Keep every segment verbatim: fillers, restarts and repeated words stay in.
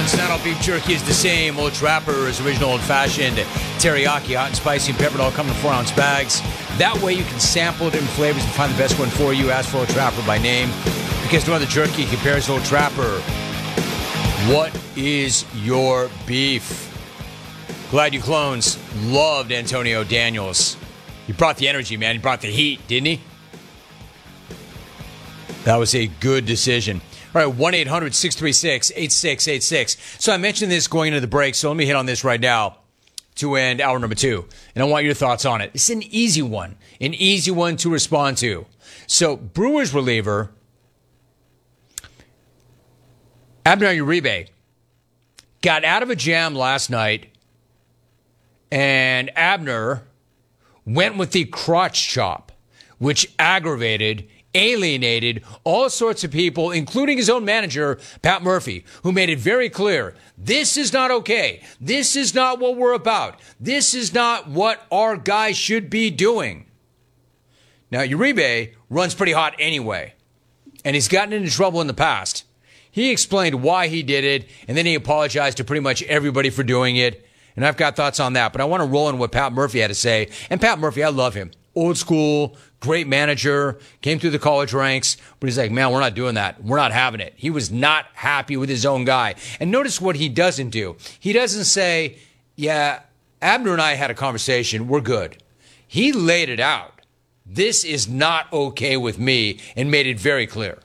Non-saddle beef jerky is the same. Old Trapper's original old-fashioned teriyaki, hot and spicy and peppered, all come in four-ounce bags. That way you can sample different flavors and find the best one for you. Ask for Old Trapper by name, because no other jerky compares to Old Trapper. What is your beef? Glad you clones loved Antonio Daniels. He brought the energy, man. He brought the heat, didn't he? That was a good decision. All right, one eight hundred six three six eight six eight six. So I mentioned this going into the break, so let me hit on this right now to end hour number two. And I want your thoughts on it. It's an easy one, an easy one to respond to. So Brewers reliever Abner Uribe got out of a jam last night, and Abner went with the crotch chop, which aggravated alienated all sorts of people, including his own manager, Pat Murphy, who made it very clear, this is not okay. This is not what we're about. This is not what our guys should be doing. Now, Uribe runs pretty hot anyway, and he's gotten into trouble in the past. He explained why he did it, and then he apologized to pretty much everybody for doing it, and I've got thoughts on that, but I want to roll in what Pat Murphy had to say. And Pat Murphy, I love him. Old school, great manager, came through the college ranks, but he's like, man, we're not doing that. We're not having it. He was not happy with his own guy. And notice what he doesn't do. He doesn't say, yeah, Abner and I had a conversation. We're good. He laid it out. This is not okay with me, and made it very clear.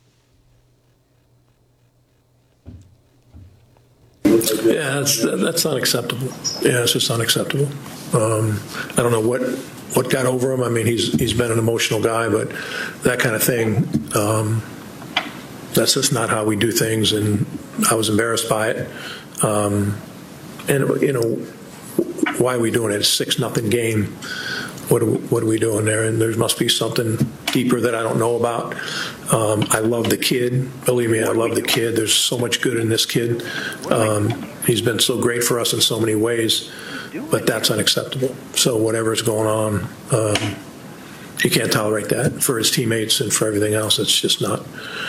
Yeah, that's that's unacceptable. Yeah, it's just unacceptable. Um, I don't know what what got over him. I mean, he's he's been an emotional guy, but that kind of thing, um, that's just not how we do things. And I was embarrassed by it. Um, and you know, why are we doing it? It's six nothing game. What are, what are we doing there? And there must be something deeper that I don't know about. Um, I love the kid. Believe me, I love the kid. There's so much good in this kid. Um, he's been so great for us in so many ways, but that's unacceptable. So whatever's going on, um, he can't tolerate that for his teammates and for everything else. It's just not.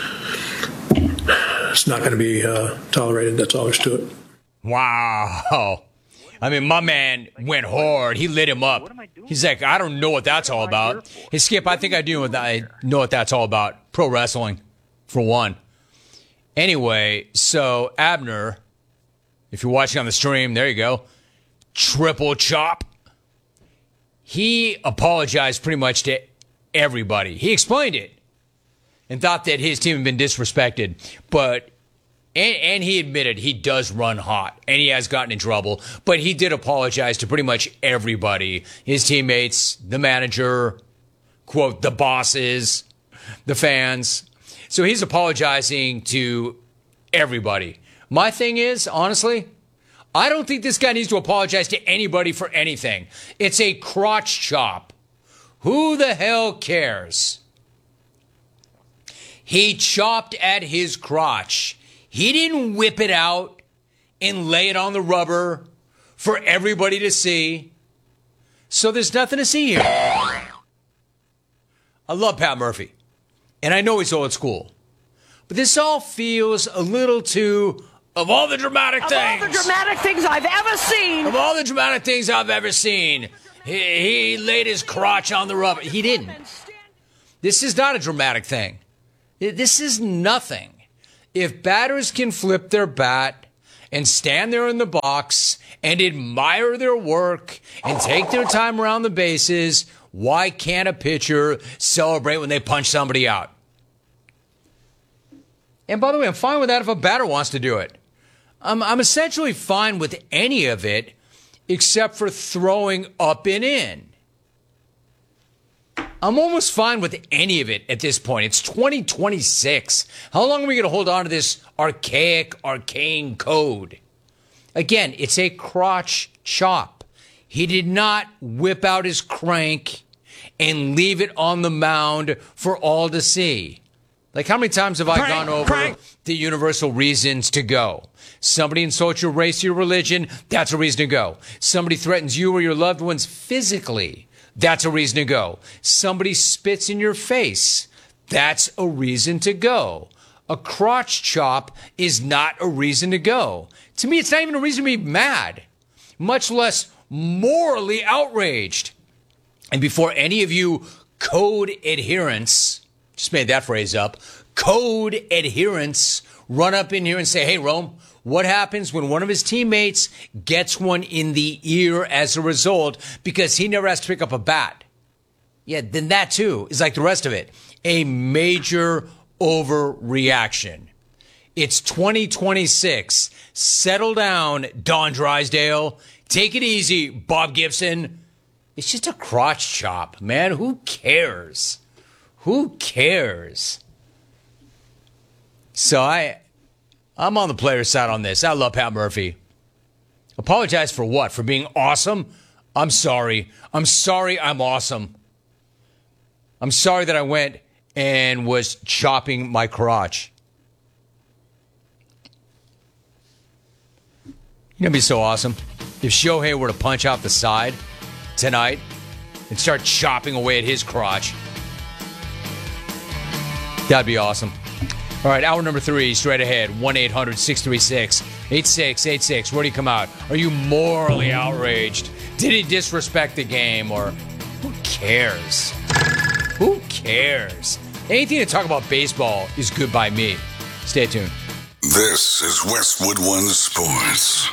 It's not going to be uh, tolerated. That's all there's to it. Wow. I mean, my man went hard. He lit him up. He's like, I don't know what that's all about. Hey, Skip, I think I do know what, that, I know what that's all about. Pro wrestling, for one. Anyway, so Abner, if you're watching on the stream, there you go. Triple chop. He apologized pretty much to everybody. He explained it and thought that his team had been disrespected. But And, and he admitted he does run hot, and he has gotten in trouble. But he did apologize to pretty much everybody. His teammates, the manager, quote, the bosses, the fans. So he's apologizing to everybody. My thing is, honestly, I don't think this guy needs to apologize to anybody for anything. It's a crotch chop. Who the hell cares? He chopped at his crotch. He didn't whip it out and lay it on the rubber for everybody to see. So there's nothing to see here. I love Pat Murphy, and I know he's old school. But this all feels a little too, of all the dramatic of things. Of all the dramatic things I've ever seen. Of all the dramatic things I've ever seen. He, he laid his crotch on the rubber. He didn't. This is not a dramatic thing. This is nothing. If batters can flip their bat and stand there in the box and admire their work and take their time around the bases, why can't a pitcher celebrate when they punch somebody out? And by the way, I'm fine with that if a batter wants to do it. I'm, I'm essentially fine with any of it except for throwing up and in. I'm almost fine with any of it at this point. It's twenty twenty-six. How long are we going to hold on to this archaic, arcane code? Again, it's a crotch chop. He did not whip out his crank and leave it on the mound for all to see. Like, how many times have I crank, gone over crank. the universal reasons to go? Somebody insults your race, your religion, that's a reason to go. Somebody threatens you or your loved ones physically. That's a reason to go. Somebody spits in your face. That's a reason to go. a crotch chop is not a reason to go. To me, it's not even a reason to be mad, much less morally outraged. And before any of you code adherents, just made that phrase up, code adherents run up in here and say, hey, Rome, what happens when one of his teammates gets one in the ear as a result because he never has to pick up a bat? Yeah, then that too is like the rest of it, a major overreaction. It's twenty twenty-six. Settle down, Don Drysdale. Take it easy, Bob Gibson. It's just a crotch chop, man. Who cares? Who cares? So I... I'm on the player's side on this. I love Pat Murphy. Apologize for what? For being awesome? I'm sorry. I'm sorry I'm awesome. I'm sorry that I went and was chopping my crotch. You know, it'd be so awesome if Shohei were to punch out the side tonight and start chopping away at his crotch. That'd be awesome. All right, hour number three, straight ahead. one eight hundred six three six eight six eight six. Where do you come out? Are you morally outraged? Did he disrespect the game? Or who cares? Who cares? Anything to talk about baseball is good by me. Stay tuned. This is Westwood One Sports.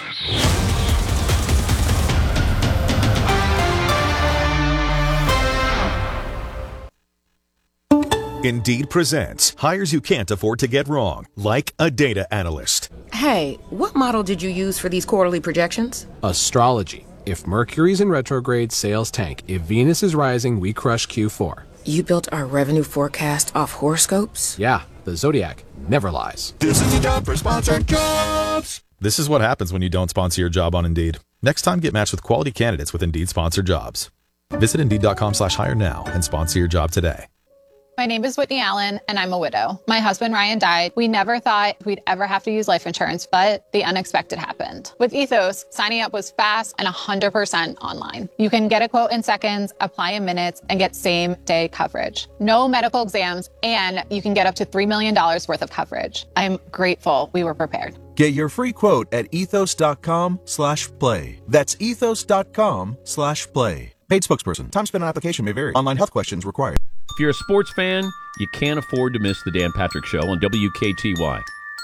Indeed presents hires you can't afford to get wrong, like a data analyst. Hey, what model did you use for these quarterly projections? Astrology. If Mercury's in retrograde, sales tank. If Venus is rising, we crush Q four. You built our revenue forecast off horoscopes? Yeah, the Zodiac never lies. This is your job for sponsored jobs. This is what happens when you don't sponsor your job on Indeed. Next time, get matched with quality candidates with Indeed sponsored jobs. Visit Indeed.com slash hire now and sponsor your job today. My name is Whitney Allen, and I'm a widow. My husband, Ryan, died. We never thought we'd ever have to use life insurance, but the unexpected happened. With Ethos, signing up was fast and one hundred percent online. You can get a quote in seconds, apply in minutes, and get same-day coverage. No medical exams, and you can get up to three million dollars worth of coverage. I'm grateful we were prepared. Get your free quote at ethos.com slash play. That's ethos.com slash play. Paid spokesperson. Time spent on application may vary. Online health questions required. If you're a sports fan, you can't afford to miss the Dan Patrick Show on W K T Y.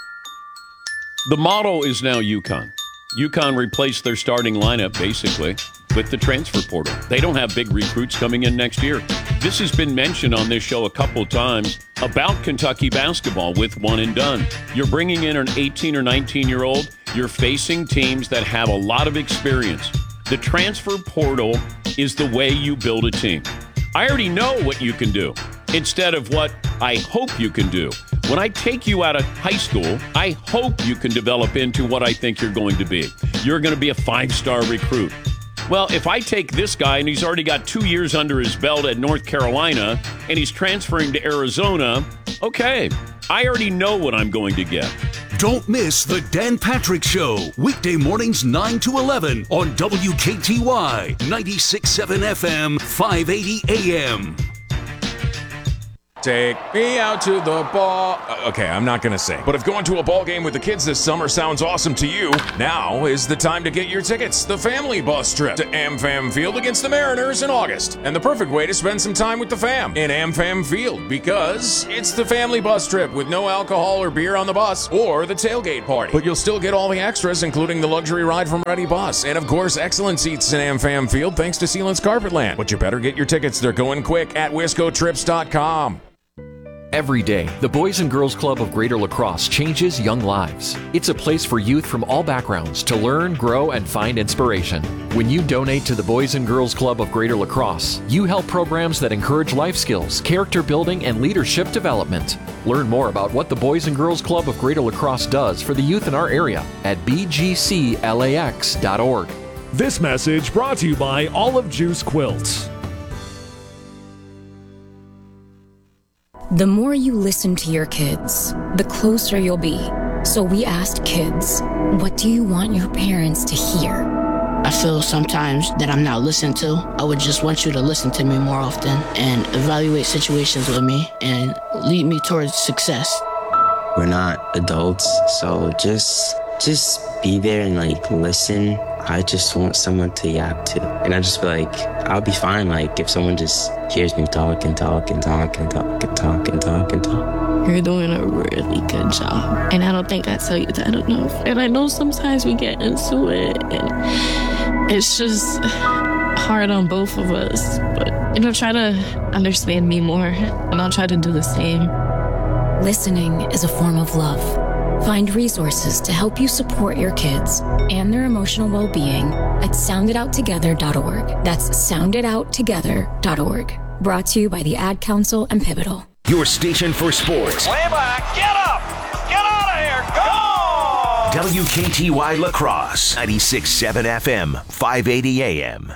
The model is now UConn. UConn replaced their starting lineup, basically, with the transfer portal. They don't have big recruits coming in next year. This has been mentioned on this show a couple times about Kentucky basketball with one and done. You're bringing in an eighteen or nineteen-year-old. You're facing teams that have a lot of experience. The transfer portal is the way you build a team. I already know what you can do instead of what I hope you can do. When I take you out of high school, I hope you can develop into what I think you're going to be. You're going to be a five-star recruit. Well, if I take this guy and he's already got two years under his belt at North Carolina and he's transferring to Arizona, okay, I already know what I'm going to get. Don't miss the Dan Patrick Show, weekday mornings nine to eleven on W K T Y, ninety-six point seven F M, five eighty A M. Take me out to the ball. Okay, I'm not going to sing. But if going to a ball game with the kids this summer sounds awesome to you, now is the time to get your tickets. The family bus trip to AmFam Field against the Mariners in August. And the perfect way to spend some time with the fam in AmFam Field, because it's the family bus trip with no alcohol or beer on the bus or the tailgate party. But you'll still get all the extras, including the luxury ride from Ready Bus. And of course, excellent seats in AmFam Field thanks to Sealands Carpetland. But you better get your tickets. They're going quick at wisco trips dot com. Every day, the Boys and Girls Club of Greater La Crosse changes young lives. It's a place for youth from all backgrounds to learn, grow, and find inspiration. When you donate to the Boys and Girls Club of Greater La Crosse, you help programs that encourage life skills, character building, and leadership development. Learn more about what the Boys and Girls Club of Greater La Crosse does for the youth in our area at b g c lax dot org. This message brought to you by Olive Juice Quilts. The more you listen to your kids, the closer you'll be. So we asked kids, what do you want your parents to hear? I feel sometimes that I'm not listened to. I would just want you to listen to me more often and evaluate situations with me and lead me towards success. we're not adults, so just just be there and like listen. I just want someone to yap to, and I just feel like I'll be fine. Like if someone just hears me talk and talk and talk and talk and talk and talk and talk. You're doing a really good job, and I don't think I tell you that enough. And I know sometimes we get into it, and it's just hard on both of us. But you know, try to understand me more, and I'll try to do the same. Listening is a form of love. Find resources to help you support your kids and their emotional well-being at sound it out together dot org. That's sound it out together dot org. Brought to you by the Ad Council and Pivotal. Your station for sports. Way back, get up! Get out of here! Go! W K T Y La Crosse, ninety-six point seven F M, five eighty A M.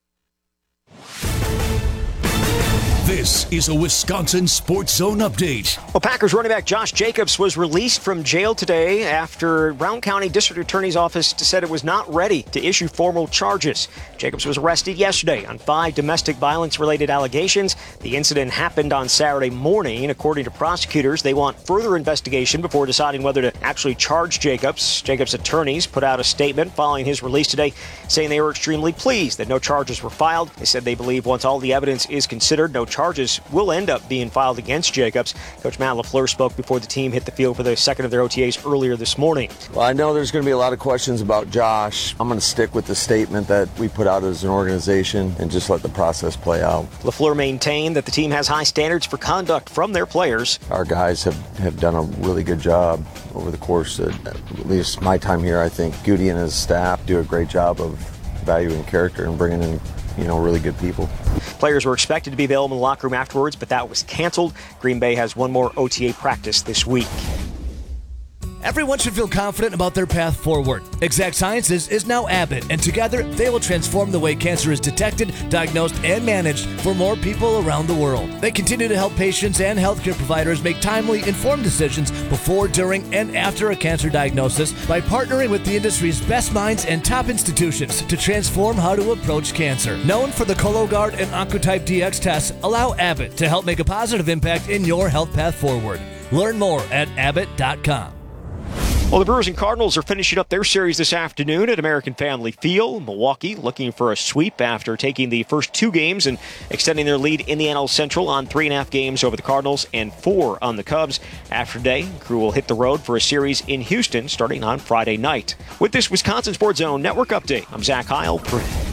This is a Wisconsin Sports Zone update. Well, Packers running back Josh Jacobs was released from jail today after Brown County District Attorney's Office said it was not ready to issue formal charges. Jacobs was arrested yesterday on five domestic violence-related allegations. The incident happened on Saturday morning. According to prosecutors, they want further investigation before deciding whether to actually charge Jacobs. Jacobs' attorneys put out a statement following his release today, saying they were extremely pleased that no charges were filed. They said they believe once all the evidence is considered, no charges Charges will end up being filed against Jacobs. Coach Matt LaFleur spoke before the team hit the field for the second of their O T As earlier this morning. Well, I know there's going to be a lot of questions about Josh. I'm going to stick with the statement that we put out as an organization and just let the process play out. LaFleur maintained that the team has high standards for conduct from their players. Our guys have, have done a really good job over the course of at least my time here. I think Goody and his staff do a great job of valuing character and bringing in, you know, really good people. Players were expected to be available in the locker room afterwards, but that was canceled. Green Bay has one more O T A practice this week. Everyone should feel confident about their path forward. Exact Sciences is now Abbott, and together they will transform the way cancer is detected, diagnosed, and managed for more people around the world. They continue to help patients and healthcare providers make timely, informed decisions before, during, and after a cancer diagnosis by partnering with the industry's best minds and top institutions to transform how to approach cancer. Known for the Cologuard and Oncotype D X tests, allow Abbott to help make a positive impact in your health path forward. Learn more at abbott dot com. Well, the Brewers and Cardinals are finishing up their series this afternoon at American Family Field. Milwaukee looking for a sweep after taking the first two games and extending their lead in the N L Central on three and a half games over the Cardinals and four on the Cubs. After today, the crew will hit the road for a series in Houston starting on Friday night. With this Wisconsin Sports Zone Network update, I'm Zach Heil.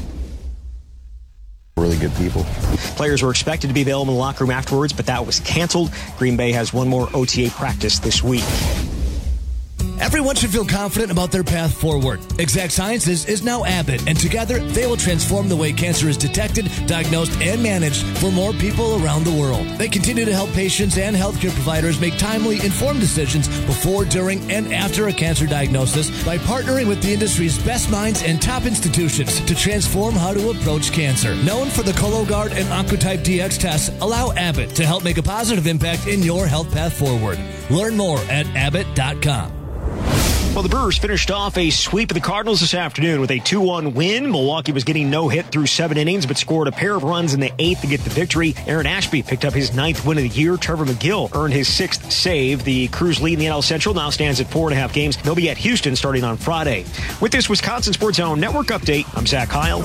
Really good people. Players were expected to be available in the locker room afterwards, but that was canceled. Green Bay has one more O T A practice this week. Everyone should feel confident about their path forward. Exact Sciences is now Abbott, and together they will transform the way cancer is detected, diagnosed, and managed for more people around the world. They continue to help patients and healthcare providers make timely, informed decisions before, during, and after a cancer diagnosis by partnering with the industry's best minds and top institutions to transform how to approach cancer. Known for the Cologuard and Oncotype D X tests, allow Abbott to help make a positive impact in your health path forward. Learn more at abbott dot com. Well, the Brewers finished off a sweep of the Cardinals this afternoon with a two one win. Milwaukee was getting no hit through seven innings, but scored a pair of runs in the eighth to get the victory. Aaron Ashby picked up his ninth win of the year. Trevor McGill earned his sixth save. The Crew's lead in the N L Central now stands at four and a half games. They'll be at Houston starting on Friday. With this Wisconsin Sports Zone Network update, I'm Zach Heil.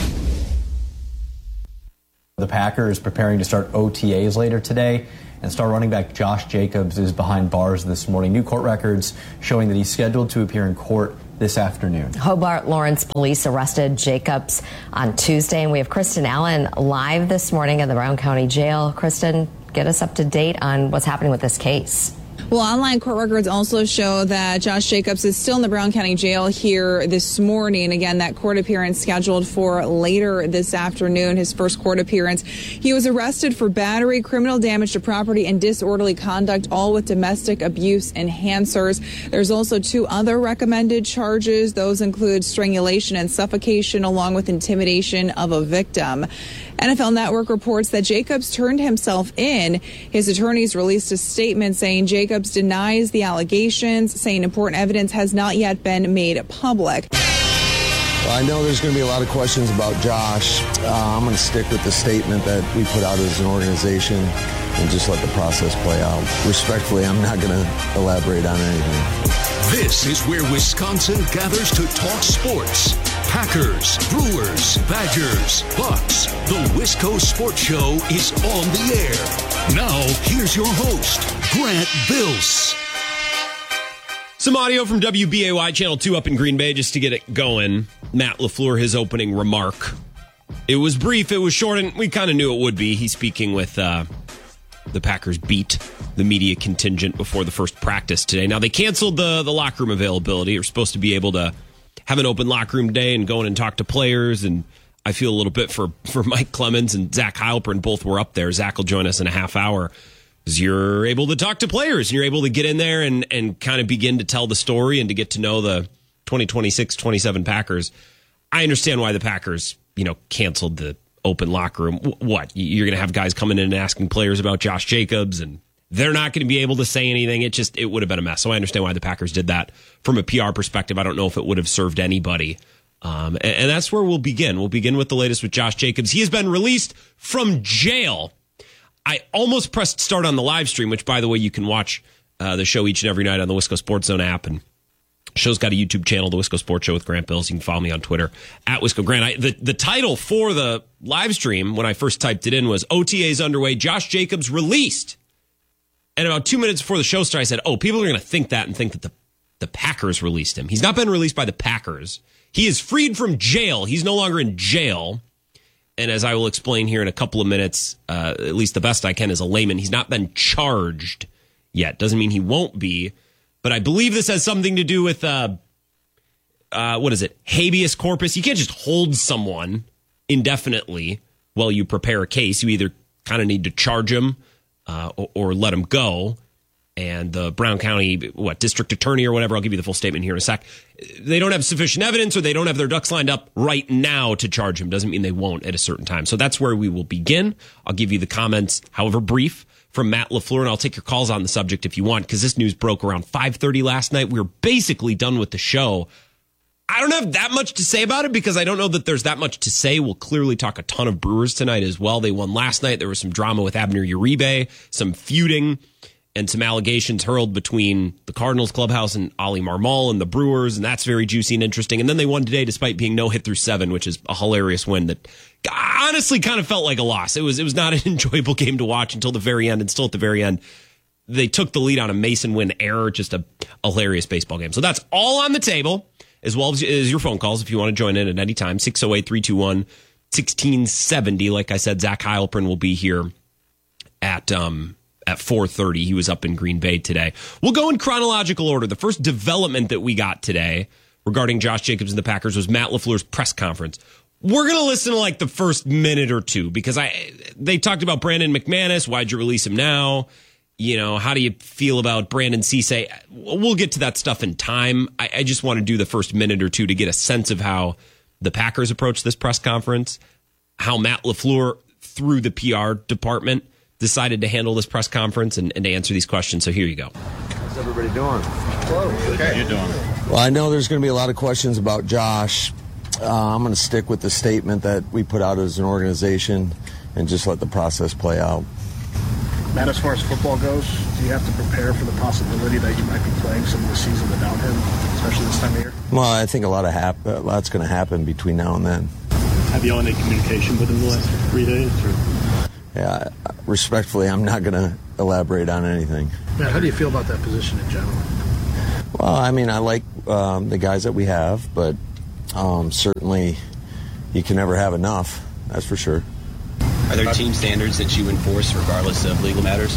The Packers preparing to start O T As later today, and star running back Josh Jacobs is behind bars this morning. New court records showing that he's scheduled to appear in court this afternoon. Hobart Lawrence police arrested Jacobs on Tuesday, and we have Kristen Allen live this morning in the Brown County Jail. Kristen, get us up to date on what's happening with this case. Well, online court records also show that Josh Jacobs is still in the Brown County Jail here this morning. Again, that court appearance scheduled for later this afternoon, his first court appearance. He was arrested for battery, criminal damage to property, and disorderly conduct, all with domestic abuse enhancers. There's also two other recommended charges. Those include strangulation and suffocation, along with intimidation of a victim. N F L Network reports that Jacobs turned himself in. His attorneys released a statement saying Jacobs denies the allegations, saying important evidence has not yet been made public. Well, I know there's going to be a lot of questions about Josh. Uh, I'm going to stick with the statement that we put out as an organization and just let the process play out. Respectfully, I'm not going to elaborate on anything. This is where Wisconsin gathers to talk sports. Packers, Brewers, Badgers, Bucks. The Wisco Sports Show is on the air. Now, here's your host, Grant Bills. Some audio from W B A Y Channel two up in Green Bay just to get it going. Matt LaFleur, his opening remark. It was brief, it was short, and we kind of knew it would be. He's speaking with uh, the Packers beat, the media contingent, before the first practice today. Now, they canceled the, the locker room availability. You're supposed to be able to have an open locker room day and go in and talk to players, and I feel a little bit for, for Mike Clemens and Zach Heilprin. Both were up there. Zach will join us in a half hour. Because you're able to talk to players, and you're able to get in there and, and kind of begin to tell the story and to get to know the twenty twenty-six twenty-seven Packers. I understand why the Packers, you know, canceled the open locker room. What? You're going to have guys coming in and asking players about Josh Jacobs, and they're not going to be able to say anything. It just, it would have been a mess. So I understand why the Packers did that. From a P R perspective, I don't know if it would have served anybody. Um, and, and that's where we'll begin. We'll begin with the latest with Josh Jacobs. He has been released from jail. I almost pressed start on the live stream, which, by the way, you can watch uh, the show each and every night on the Wisco Sports Zone app. And the show's got a YouTube channel, the Wisco Sports Show with Grant Bills. You can follow me on Twitter, at Wisco Grant. I, the, the title for the live stream, when I first typed it in, was O T As underway, Josh Jacobs released. And about two minutes before the show started, I said, oh, people are going to think that and think that the, the Packers released him. He's not been released by the Packers. He is freed from jail. He's no longer in jail. And as I will explain here in a couple of minutes, uh, at least the best I can as a layman, he's not been charged yet. Doesn't mean he won't be. But I believe this has something to do with, uh, uh, what is it, habeas corpus. You can't just hold someone indefinitely while you prepare a case. You either kind of need to charge him uh, or, or let him go. And the Brown County, what, district attorney or whatever, I'll give you the full statement here in a sec. They don't have sufficient evidence, or they don't have their ducks lined up right now to charge him. Doesn't mean they won't at a certain time. So that's where we will begin. I'll give you the comments, however brief, from Matt LaFleur, and I'll take your calls on the subject if you want, because this news broke around five thirty last night. We were basically done with the show. I don't have that much to say about it because I don't know that there's that much to say. We'll clearly talk a ton of Brewers tonight as well. They won last night. There was some drama with Abner Uribe, some feuding, and some allegations hurled between the Cardinals clubhouse and Oli Marmol and the Brewers, and that's very juicy and interesting. And then they won today despite being no hit through seven, which is a hilarious win that honestly kind of felt like a loss. It was it was not an enjoyable game to watch until the very end, and still at the very end, they took the lead on a Mason Wynn error. Just a, a hilarious baseball game. So that's all on the table, as well as, as your phone calls if you want to join in at any time. six oh eight, three two one, one six seven oh. Like I said, Zach Heilprin will be here at... um. At four thirty. He was up in Green Bay today. We'll go in chronological order. The first development that we got today regarding Josh Jacobs and the Packers was Matt LaFleur's press conference. We're going to listen to like the first minute or two because I they talked about Brandon McManus. Why'd you release him now? You know, how do you feel about Brandon Cisse? We'll get to that stuff in time. I, I just want to do the first minute or two to get a sense of how the Packers approached this press conference, how Matt LaFleur, through the P R department, decided to handle this press conference and, and to answer these questions. So here you go. How's everybody doing? Hello. Okay. How you doing? Well, I know there's going to be a lot of questions about Josh. Uh, I'm going to stick with the statement that we put out as an organization and just let the process play out. Matt, as far as football goes, do you have to prepare for the possibility that you might be playing some of the season without him, especially this time of year? Well, I think a lot of hap- a lot's going to happen between now and then. Have you all any communication with him the last three days? Or? Yeah, respectfully, I'm not going to elaborate on anything. Matt, how do you feel about that position in general? Well, I mean, I like um, the guys that we have, but um, certainly you can never have enough, that's for sure. Are there team standards that you enforce regardless of legal matters?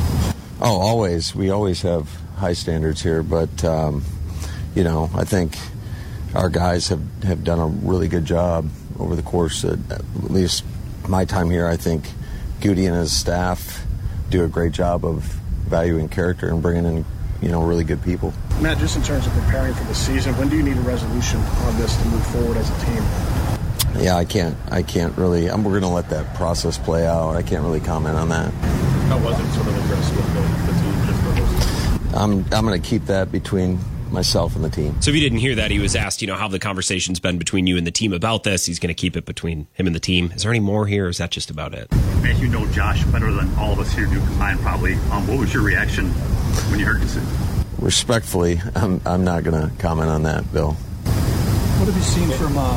Oh, always. We always have high standards here, but, um, you know, I think our guys have, have done a really good job over the course of at least my time here. I think Goody and his staff do a great job of valuing character and bringing in, you know, really good people. Matt, just in terms of preparing for the season, when do you need a resolution on this to move forward as a team? Yeah, I can't. I can't really. I'm, we're going to let that process play out. I can't really comment on that. How was it sort of addressed with the, the team? Just the I'm I'm going to keep that between myself and the team. So if you didn't hear that, he was asked, you know, how the conversation's been between you and the team about this. He's going to keep it between him and the team. Is there any more here, or is that just about it? As you know Josh better than all of us here do combined, probably. Um, what was your reaction when you heard this? Respectfully, I'm, I'm not going to comment on that, Bill. What have you seen from uh,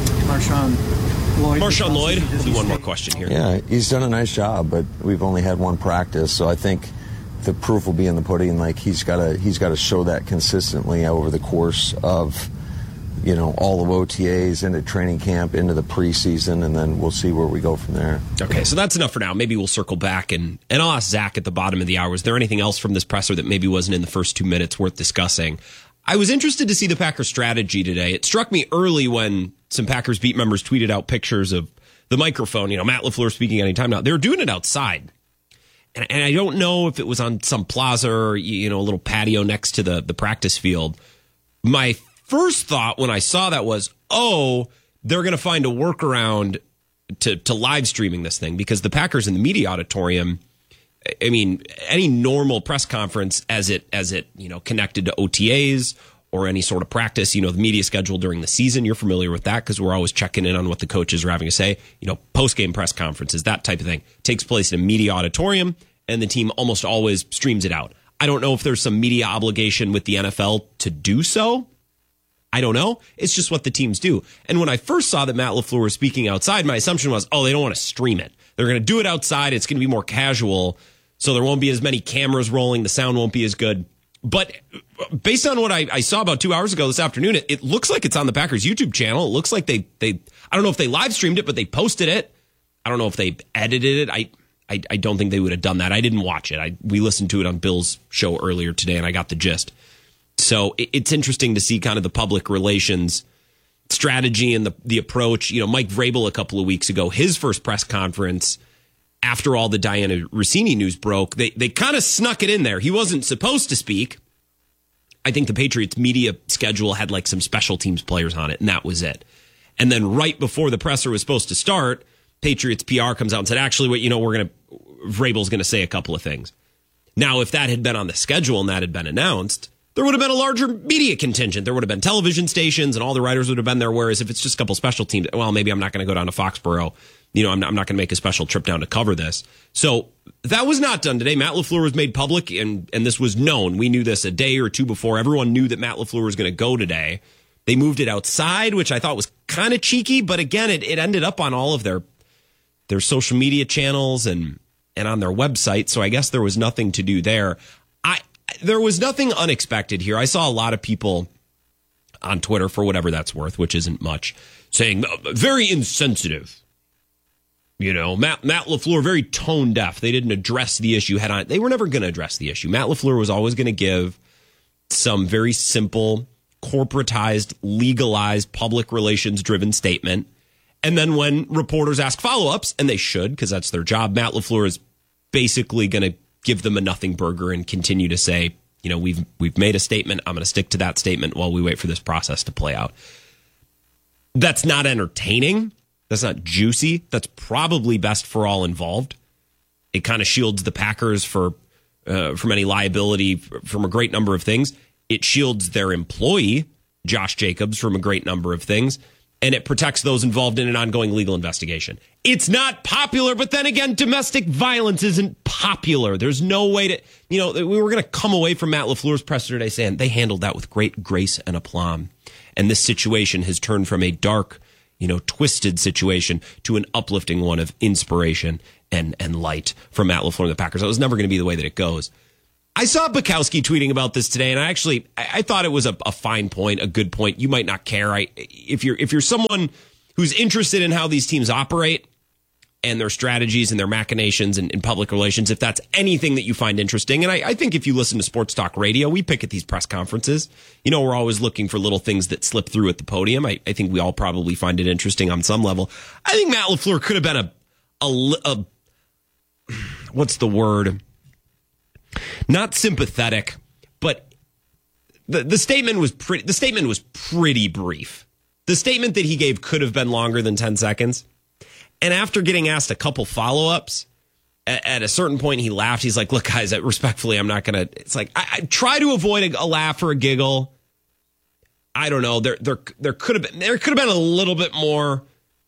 Marshawn Lloyd? Marshawn Lloyd, we'll do one more question here. Yeah, he's done a nice job, but we've only had one practice, so I think the proof will be in the pudding. Like he's got to he's got to show that consistently over the course of, you know, all of O T As, into training camp, into the preseason, and then we'll see where we go from there. Okay, so that's enough for now. Maybe we'll circle back, and, and I'll ask Zach at the bottom of the hour, is there anything else from this presser that maybe wasn't in the first two minutes worth discussing? I was interested to see the Packers strategy today. It struck me early when some Packers beat members tweeted out pictures of the microphone. You know, Matt LaFleur speaking anytime now. They were doing it outside. And, and I don't know if it was on some plaza or, you know, a little patio next to the, the practice field. My first thought when I saw that was, oh, they're going to find a workaround to, to live streaming this thing, because the Packers in the media auditorium, I mean, any normal press conference as it, as it, you know, connected to O T As or any sort of practice, you know, the media schedule during the season, you're familiar with that because we're always checking in on what the coaches are having to say, you know, post-game press conferences, that type of thing takes place in a media auditorium, and the team almost always streams it out. I don't know if there's some media obligation with the N F L to do so. I don't know. It's just what the teams do. And when I first saw that Matt LaFleur was speaking outside, my assumption was, oh, they don't want to stream it. They're going to do it outside. It's going to be more casual, so there won't be as many cameras rolling. The sound won't be as good. But based on what I, I saw about two hours ago this afternoon, it, it looks like it's on the Packers YouTube channel. It looks like they, they, I don't know if they live streamed it, but they posted it. I don't know if they edited it. I, I, I don't think they would have done that. I didn't watch it. I, we listened to it on Bill's show earlier today, and I got the gist. So it, it's interesting to see kind of the public relations strategy and the, the approach. You know, Mike Vrabel a couple of weeks ago, his first press conference after all the Diana Rossini news broke, they they kind of snuck it in there. He wasn't supposed to speak. I think the Patriots media schedule had like some special teams players on it, and that was it. And then right before the presser was supposed to start, Patriots P R comes out and said, actually, what you know, we're going to, Vrabel's going to say a couple of things. Now, if that had been on the schedule and that had been announced, there would have been a larger media contingent. There would have been television stations and all the writers would have been there. Whereas if it's just a couple special teams, well, maybe I'm not going to go down to Foxborough. You know, I'm not, I'm not going to make a special trip down to cover this. So that was not done today. Matt LaFleur was made public, and, and this was known. We knew this a day or two before. Everyone knew that Matt LaFleur was going to go today. They moved it outside, which I thought was kind of cheeky. But again, it, it ended up on all of their their social media channels and, and on their website. So I guess there was nothing to do there. I There was nothing unexpected here. I saw a lot of people on Twitter, for whatever that's worth, which isn't much, saying very insensitive. You know, Matt, Matt LaFleur, very tone deaf. They didn't address the issue head on. They were never going to address the issue. Matt LaFleur was always going to give some very simple, corporatized, legalized, public relations driven statement. And then when reporters ask follow-ups, and they should, because that's their job, Matt LaFleur is basically going to give them a nothing burger and continue to say, you know, we've we've made a statement. I'm going to stick to that statement while we wait for this process to play out. That's not entertaining. That's not juicy. That's probably best for all involved. It kind of shields the Packers for uh, from any liability from a great number of things. It shields their employee, Josh Jacobs, from a great number of things. And it protects those involved in an ongoing legal investigation. It's not popular, but then again, domestic violence isn't popular. There's no way to, you know, we were going to come away from Matt LaFleur's presser today saying they handled that with great grace and aplomb. And this situation has turned from a dark, you know, twisted situation to an uplifting one of inspiration and, and light from Matt LaFleur and the Packers. That was never going to be the way that it goes. I saw Bukowski tweeting about this today, and I actually I, I thought it was a, a fine point, a good point. You might not care. I if you're if you're someone who's interested in how these teams operate and their strategies and their machinations and, and public relations, if that's anything that you find interesting, and I, I think if you listen to Sports Talk Radio, we pick at these press conferences. You know, we're always looking for little things that slip through at the podium. I, I think we all probably find it interesting on some level. I think Matt LaFleur could have been a a, a what's the word? Not sympathetic, but the the statement was pretty. The statement was pretty brief. The statement that he gave could have been longer than ten seconds. And after getting asked a couple follow-ups, at, at a certain point he laughed. He's like, "Look, guys, respectfully, I'm not gonna." It's like I, I try to avoid a, a laugh or a giggle. I don't know. There, there, there could have been, there could have been a little bit more,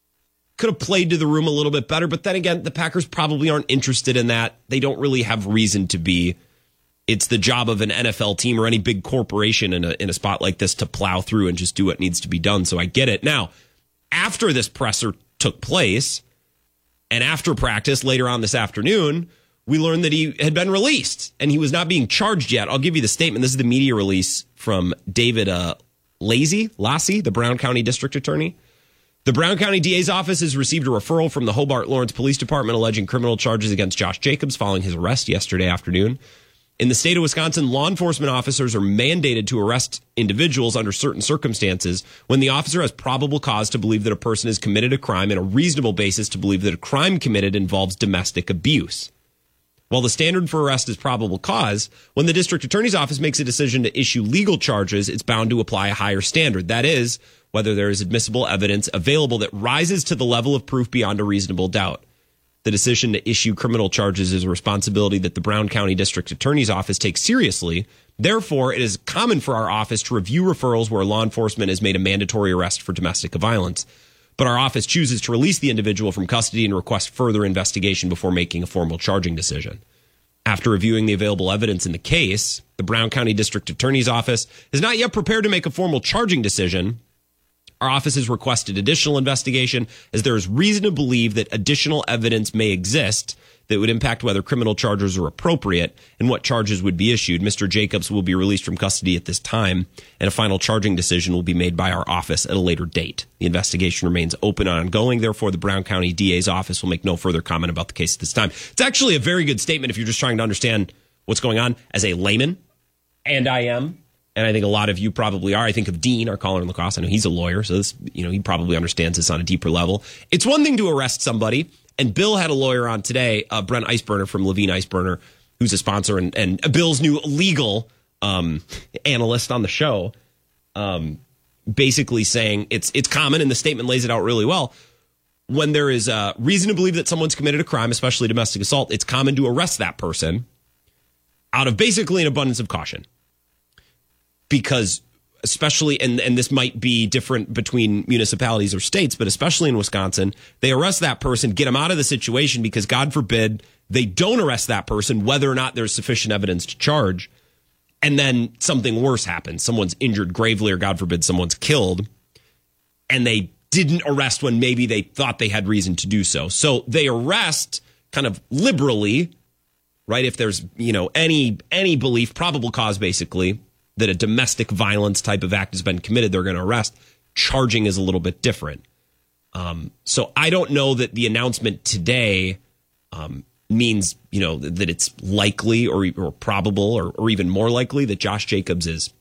could have played to the room a little bit better. But then again, the Packers probably aren't interested in that. They don't really have reason to be. It's the job of an N F L team or any big corporation in a, in a spot like this to plow through and just do what needs to be done. So I get it. Now, after this presser took place and after practice later on this afternoon, we learned that he had been released and he was not being charged yet. I'll give you the statement. This is the media release from David uh, Lacy, Lassie, the Brown County District Attorney. The Brown County D A's office has received a referral from the Hobart Lawrence Police Department alleging criminal charges against Josh Jacobs following his arrest yesterday afternoon. In the state of Wisconsin, law enforcement officers are mandated to arrest individuals under certain circumstances when the officer has probable cause to believe that a person has committed a crime and a reasonable basis to believe that a crime committed involves domestic abuse. While the standard for arrest is probable cause, when the district attorney's office makes a decision to issue legal charges, it's bound to apply a higher standard. That is, whether there is admissible evidence available that rises to the level of proof beyond a reasonable doubt. The decision to issue criminal charges is a responsibility that the Brown County District Attorney's Office takes seriously. Therefore, it is common for our office to review referrals where law enforcement has made a mandatory arrest for domestic violence. But our office chooses to release the individual from custody and request further investigation before making a formal charging decision. After reviewing the available evidence in the case, the Brown County District Attorney's Office is not yet prepared to make a formal charging decision. Our office has requested additional investigation as there is reason to believe that additional evidence may exist that would impact whether criminal charges are appropriate and what charges would be issued. Mister Jacobs will be released from custody at this time, and a final charging decision will be made by our office at a later date. The investigation remains open and ongoing. Therefore, the Brown County D A's office will make no further comment about the case at this time. It's actually a very good statement if you're just trying to understand what's going on as a layman, and I am. And I think a lot of you probably are. I think of Dean, our caller in La Crosse. I know he's a lawyer, so this, you know, he probably understands this on a deeper level. It's one thing to arrest somebody, and Bill had a lawyer on today, uh, Brent Iceburner from Levine Iceburner, who's a sponsor and, and Bill's new legal um, analyst on the show, um, basically saying it's it's common, and the statement lays it out really well. When there is uh, reason to believe that someone's committed a crime, especially domestic assault, it's common to arrest that person out of basically an abundance of caution. Because especially, and, and this might be different between municipalities or states, but especially in Wisconsin, they arrest that person, get them out of the situation because, God forbid, they don't arrest that person, whether or not there's sufficient evidence to charge. And then something worse happens. Someone's injured gravely or, God forbid, someone's killed. And they didn't arrest when maybe they thought they had reason to do so. So they arrest kind of liberally, right? If there's, you know, any any belief, probable cause basically, that a domestic violence type of act has been committed, they're going to arrest. Charging is a little bit different. Um, so I don't know that the announcement today um, means, you know, that it's likely or, or probable or, or even more likely that Josh Jacobs is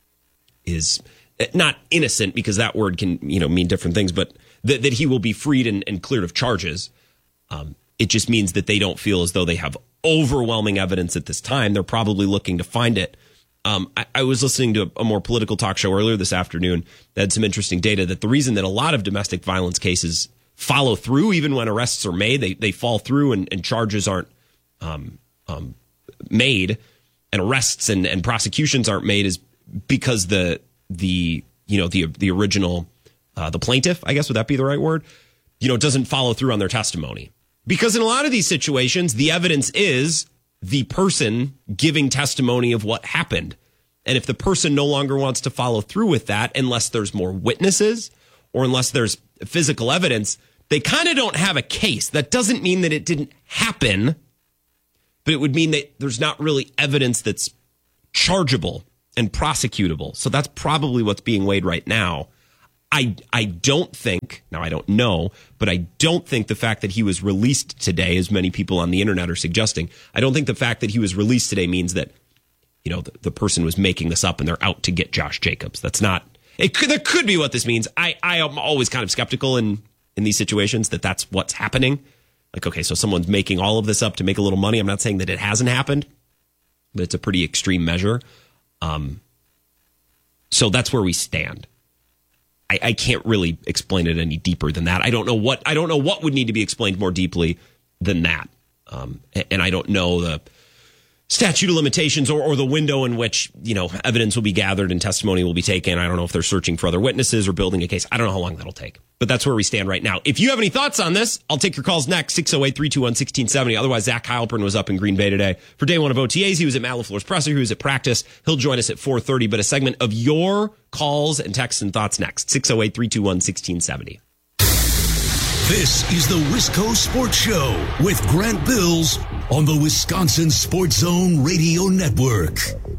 is not innocent, because that word can, you know, mean different things, but that, that he will be freed and, and cleared of charges. Um, it just means that they don't feel as though they have overwhelming evidence at this time. They're probably looking to find it. Um, I, I was listening to a, a more political talk show earlier this afternoon that had some interesting data that the reason that a lot of domestic violence cases follow through, even when arrests are made, they they fall through and, and charges aren't um, um, made, and arrests and, and prosecutions aren't made, is because the the you know the the original uh, the plaintiff, I guess, would that be the right word, you know, doesn't follow through on their testimony. Because in a lot of these situations, the evidence is the person giving testimony of what happened. And if the person no longer wants to follow through with that, unless there's more witnesses or unless there's physical evidence, they kind of don't have a case. That doesn't mean that it didn't happen, but it would mean that there's not really evidence that's chargeable and prosecutable. So that's probably what's being weighed right now. I I don't think, now I don't know, but I don't think the fact that he was released today, as many people on the internet are suggesting, I don't think the fact that he was released today means that, you know, the, the person was making this up and they're out to get Josh Jacobs. That's not, it could, that could be what this means. I, I am always kind of skeptical in, in these situations that that's what's happening. Like, okay, so someone's making all of this up to make a little money. I'm not saying that it hasn't happened, but it's a pretty extreme measure. Um, so that's where we stand. I, I can't really explain it any deeper than that. I don't know what I don't know what would need to be explained more deeply than that. Um, and I don't know the statute of limitations or, or the window in which, you know, evidence will be gathered and testimony will be taken. I don't know if they're searching for other witnesses or building a case. I don't know how long that'll take. But that's where we stand right now. If you have any thoughts on this, I'll take your calls next, six oh eight, three two one, one six seven oh. Otherwise, Zach Heilprin was up in Green Bay today for day one of O T As. He was at Matt LaFleur's presser. He was at practice. He'll join us at four thirty. But a segment of your calls and texts and thoughts next, six oh eight, three two one, one six seven oh. This is the Wisco Sports Show with Grant Bills on the Wisconsin Sports Zone Radio Network.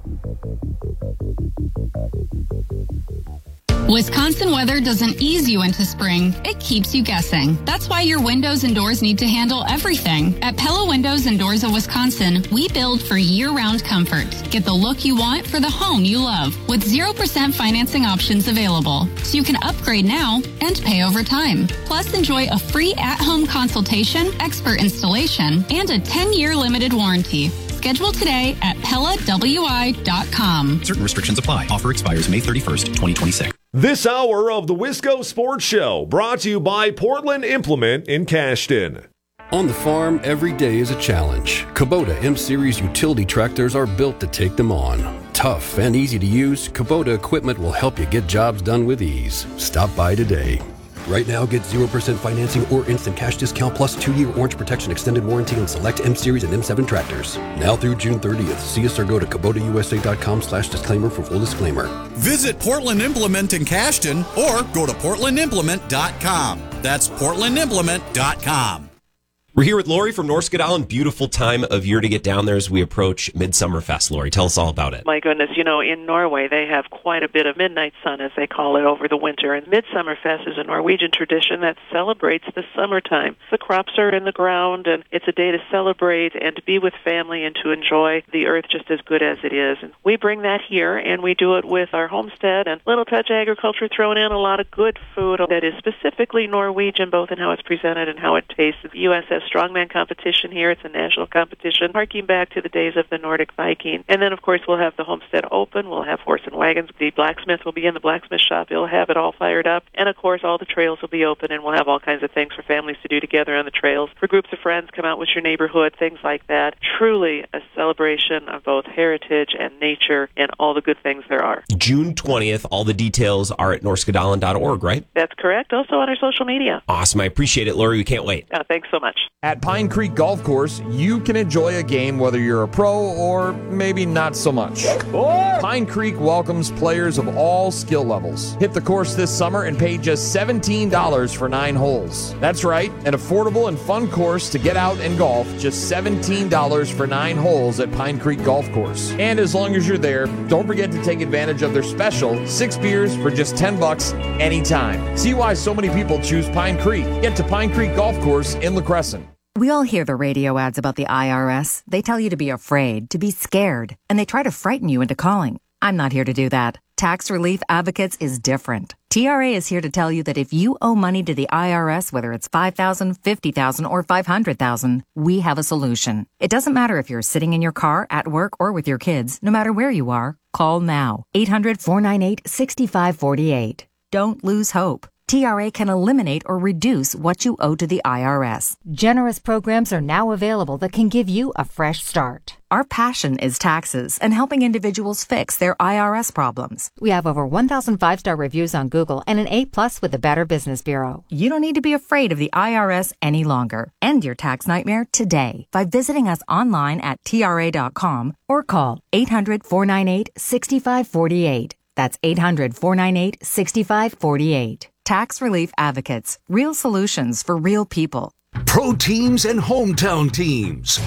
Wisconsin weather doesn't ease you into spring. It keeps you guessing. That's why your windows and doors need to handle everything. At Pella Windows and Doors of Wisconsin, we build for year-round comfort. Get the look you want for the home you love with zero percent financing options available. So you can upgrade now and pay over time. Plus, enjoy a free at-home consultation, expert installation, and a ten-year limited warranty. Schedule today at Pella W I dot com. Certain restrictions apply. Offer expires May thirty-first, twenty twenty-six. This hour of the Wisco Sports Show brought to you by Portland Implement in Cashton. On the farm, every day is a challenge. Kubota M-Series utility tractors are built to take them on. Tough and easy to use, Kubota equipment will help you get jobs done with ease. Stop by today. Right now, get zero percent financing or instant cash discount plus two-year Orange Protection extended warranty on select M-Series and M seven tractors. Now through June thirtieth. See us or go to Kubota U S A dot com slash disclaimer for full disclaimer. Visit Portland Implement in Cashton or go to Portland Implement dot com. That's Portland Implement dot com. We're here with Lori from Norsk Island. Beautiful time of year to get down there as we approach Midsummer Fest. Lori, tell us all about it. My goodness, you know, in Norway they have quite a bit of midnight sun, as they call it, over the winter. And Midsummer Fest is a Norwegian tradition that celebrates the summertime. The crops are in the ground, and it's a day to celebrate and to be with family and to enjoy the earth just as good as it is. And we bring that here, and we do it with our homestead and little touch agriculture thrown in, a lot of good food that is specifically Norwegian, both in how it's presented and how it tastes. The U S S Strongman competition here. It's a national competition, harking back to the days of the Nordic Viking. And then, of course, we'll have the homestead open. We'll have horse and wagons. The blacksmith will be in the blacksmith shop. He'll have it all fired up. And, of course, all the trails will be open, and we'll have all kinds of things for families to do together on the trails. For groups of friends, come out with your neighborhood, things like that. Truly a celebration of both heritage and nature and all the good things there are. June twentieth. All the details are at norskadalen dot org, right? That's correct. Also on our social media. Awesome. I appreciate it, Lori. We can't wait. Uh, thanks so much. At Pine Creek Golf Course, you can enjoy a game whether you're a pro or maybe not so much. Pine Creek welcomes players of all skill levels. Hit the course this summer and pay just seventeen dollars for nine holes. That's right, an affordable and fun course to get out and golf, just seventeen dollars for nine holes at Pine Creek Golf Course. And as long as you're there, don't forget to take advantage of their special six beers for just ten bucks anytime. See why so many people choose Pine Creek. Get to Pine Creek Golf Course in La Crescent. We all hear the radio ads about the I R S. They tell you to be afraid, to be scared, and they try to frighten you into calling. I'm not here to do that. Tax Relief Advocates is different. T R A is here to tell you that if you owe money to the I R S, whether it's five thousand dollars, fifty thousand dollars, or five hundred thousand dollars, we have a solution. It doesn't matter if you're sitting in your car, at work, or with your kids. No matter where you are, call now. eight hundred, four nine eight, six five four eight. Don't lose hope. T R A can eliminate or reduce what you owe to the I R S. Generous programs are now available that can give you a fresh start. Our passion is taxes and helping individuals fix their I R S problems. We have over one thousand five-star reviews on Google and an A plus with the Better Business Bureau. You don't need to be afraid of the I R S any longer. End your tax nightmare today by visiting us online at T R A dot com or call eight hundred, four nine eight, six five four eight. That's eight hundred, four nine eight, six five four eight. Tax Relief Advocates. Real solutions for real people. Pro teams and hometown teams.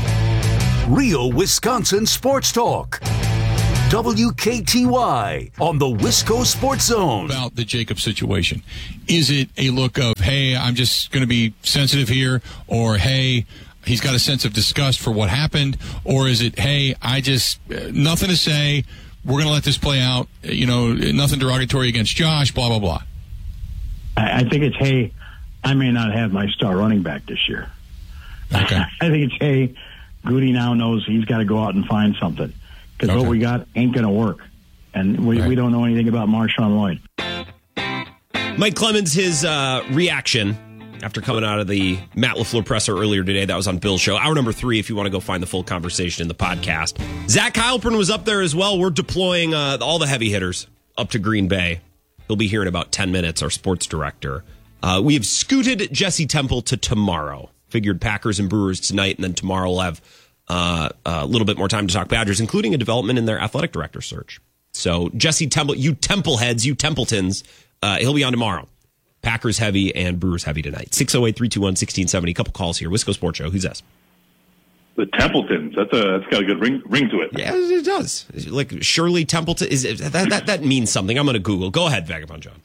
Real Wisconsin Sports Talk. W K T Y on the Wisco Sports Zone. About the Jacob situation. Is it a look of, hey, I'm just going to be sensitive here, or hey, he's got a sense of disgust for what happened, or is it, hey, I just, uh, nothing to say, we're going to let this play out, you know, nothing derogatory against Josh, blah, blah, blah. I, I think it's, hey, I may not have my star running back this year. Okay. I think it's, hey, Goody now knows he's got to go out and find something. Because okay. what we got ain't going to work. And we, right. we don't know anything about Marshawn Lloyd. Mike Clemens, his uh, reaction after coming out of the Matt LaFleur presser earlier today. That was on Bill's show. Hour number three, if you want to go find the full conversation in the podcast. Zach Heilprin was up there as well. We're deploying uh, all the heavy hitters up to Green Bay. He'll be here in about ten minutes, our sports director. Uh, we have scooted Jesse Temple to tomorrow. Figured Packers and Brewers tonight, and then tomorrow we'll have uh, a little bit more time to talk Badgers, including a development in their athletic director search. So Jesse Temple, you Temple heads, you Templetons, uh, he'll be on tomorrow. Packers heavy and Brewers heavy tonight. six oh eight, three two one, one six seven oh. A couple calls here. Wisco Sports Show. Who's this? The Templetons. That's a that's got a good ring ring to it. Yeah, it does. Like Shirley Templeton. Is it, that that that means something? I'm going to Google. Go ahead, Vagabond John.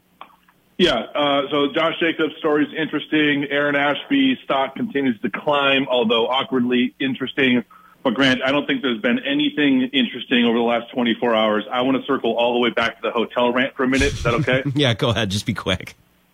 Yeah. Uh, so Josh Jacobs' story is interesting. Aaron Ashby stock continues to climb, although awkwardly interesting. But Grant, I don't think there's been anything interesting over the last twenty-four hours. I want to circle all the way back to the hotel rant for a minute. Is that okay? Yeah, go ahead. Just be quick.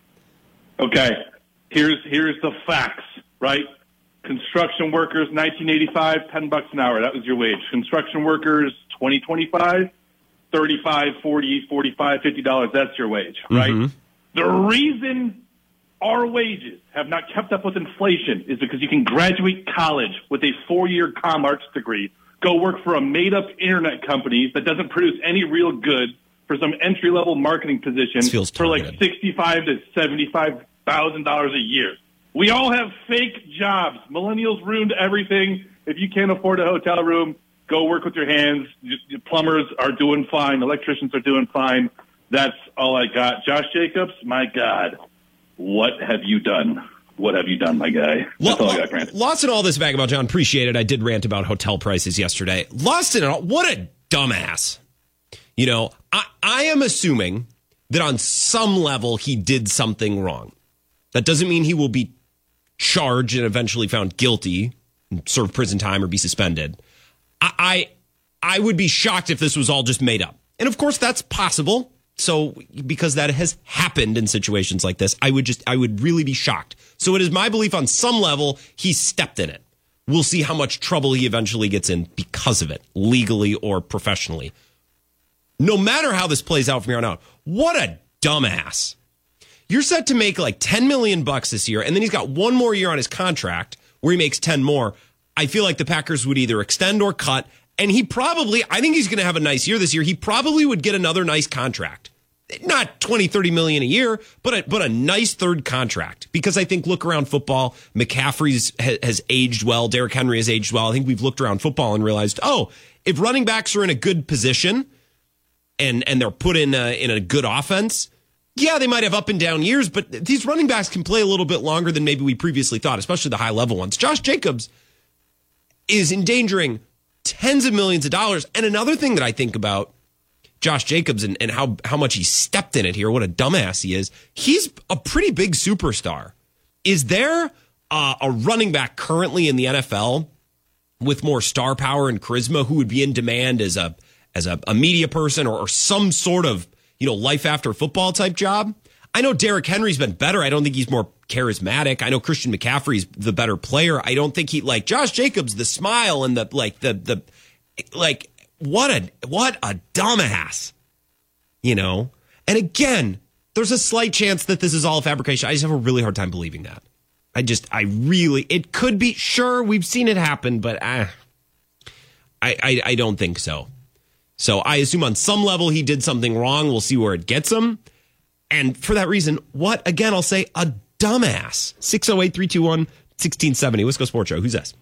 Okay. Here's here's the facts, right? Construction workers, nineteen eighty-five, ten bucks an hour. That was your wage. Construction workers, twenty twenty-five, thirty-five, forty, forty-five, fifty dollars. That's your wage, right? Mm-hmm. The reason our wages have not kept up with inflation is because you can graduate college with a four-year comm arts degree, go work for a made-up internet company that doesn't produce any real good for some entry-level marketing position for like sixty-five to seventy-five thousand dollars a year. We all have fake jobs. Millennials ruined everything. If you can't afford a hotel room, go work with your hands. Your plumbers are doing fine. Electricians are doing fine. That's all I got. Josh Jacobs, my God, what have you done? What have you done, my guy? That's all I got, Grant. Lost in all this, Vagabond John. Appreciate it. I did rant about hotel prices yesterday. Lost in it all. What a dumbass. You know, I, I am assuming that on some level he did something wrong. That doesn't mean he will be charged and eventually found guilty, and serve prison time or be suspended. I, I I would be shocked if this was all just made up. And of course that's possible. So because that has happened in situations like this, I would just I would really be shocked. So it is my belief on some level he stepped in it. We'll see how much trouble he eventually gets in because of it, legally or professionally. No matter how this plays out from here on out, what a dumbass. You're set to make like ten million bucks this year, and then he's got one more year on his contract where he makes ten more. I feel like the Packers would either extend or cut, and he probably, I think he's going to have a nice year this year. He probably would get another nice contract. Not twenty, thirty million a year, but a, but a nice third contract. Because I think look around football, McCaffrey's ha, has aged well, Derrick Henry has aged well. I think we've looked around football and realized, oh, if running backs are in a good position and and they're put in a, in a good offense, yeah, they might have up and down years, but these running backs can play a little bit longer than maybe we previously thought, especially the high-level ones. Josh Jacobs is endangering tens of millions of dollars. And another thing that I think about Josh Jacobs and, and how, how much he stepped in it here, what a dumbass he is, he's a pretty big superstar. Is there uh, a running back currently in the N F L with more star power and charisma who would be in demand as a as a, a media person or, or some sort of you know, life after football type job? I know Derrick Henry's been better. I don't think he's more charismatic. I know Christian McCaffrey's the better player. I don't think he, like Josh Jacobs, the smile and the, like, the, the, like, what a, what a dumbass, you know? And again, there's a slight chance that this is all fabrication. I just have a really hard time believing that. I just, I really, it could be, sure, we've seen it happen, but uh, I, I, I don't think so. So I assume on some level he did something wrong. We'll see where it gets him. And for that reason, what, again, I'll say a dumbass. six oh eight, three two one, one six seven oh. Wisco Sports Show. Who's this?